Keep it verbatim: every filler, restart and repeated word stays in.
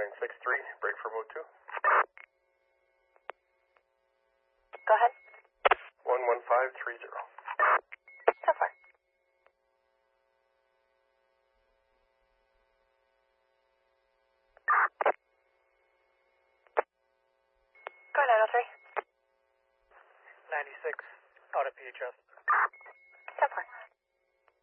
nine six three, break for mode two. Go ahead. one one five three zero. So far. Go ahead, nine oh three. ninety-six, out of P H S.